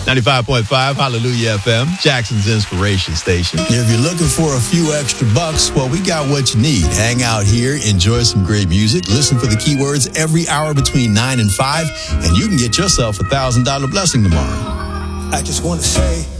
95.5 Hallelujah FM, Jackson's inspiration station. If you're looking for a few extra bucks, well, we got what you need. Hang out here, enjoy some great music, listen for the keywords every hour between 9 and 5, and you can get yourself $1,000 blessing tomorrow. I just want to say